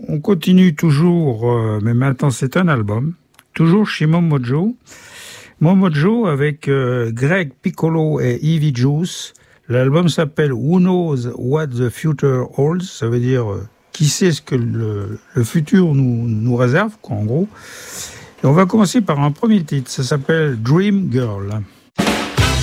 On continue toujours, mais maintenant c'est un album, toujours chez Momojo. Momojo avec Greg Piccolo et Evie Juice. L'album s'appelle Who Knows What the Future Holds, ça veut dire qui sait ce que le futur nous réserve, quoi, en gros. Et on va commencer par un premier titre, ça s'appelle Dream Girl.